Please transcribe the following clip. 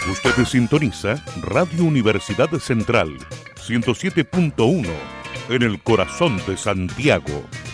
Usted sintoniza Radio Universidad Central 107.1 en el corazón de Santiago.